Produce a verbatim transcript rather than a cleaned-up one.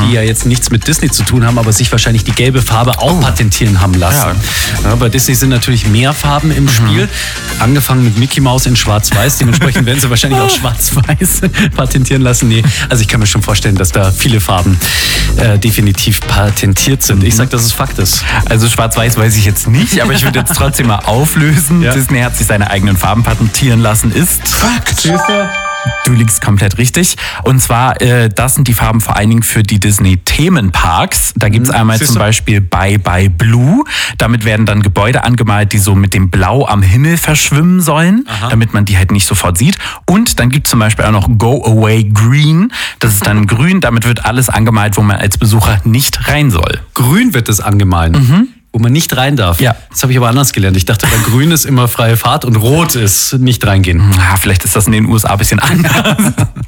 die ja jetzt nichts mit Disney zu tun haben, aber sich wahrscheinlich die gelbe Farbe auch oh. patentieren haben lassen. Ja. Ja, bei Disney sind natürlich mehr Farben im mhm. Spiel, angefangen mit Mickey Mouse in schwarz-weiß, dementsprechend werden sie wahrscheinlich auch schwarz-weiß patentieren lassen. Nee, also ich kann mir schon vorstellen, dass da viele Farben äh, definitiv patentiert sind. Ich sag, dass es Fakt ist. Also schwarz-weiß weiß ich jetzt nicht, aber ich würde jetzt trotzdem mal auflösen. Ja. Disney hat sich seine eigenen Farben patentieren lassen, ist Fakt. Du liegst komplett richtig. Und zwar, äh, das sind die Farben vor allen Dingen für die Disney-Themenparks. Da gibt es einmal Siehst zum du? Beispiel Bye Bye Blue. Damit werden dann Gebäude angemalt, die so mit dem Blau am Himmel verschwimmen sollen, Aha. damit man die halt nicht sofort sieht. Und dann gibt es zum Beispiel auch noch Go Away Green. Das ist dann grün. Damit wird alles angemalt, wo man als Besucher nicht rein soll. Grün wird das angemalt? Mhm. Wo man nicht rein darf. Ja. Das habe ich aber anders gelernt. Ich dachte, bei Grün ist immer freie Fahrt und Rot ist nicht reingehen. Ja, vielleicht ist das in den U S A ein bisschen anders.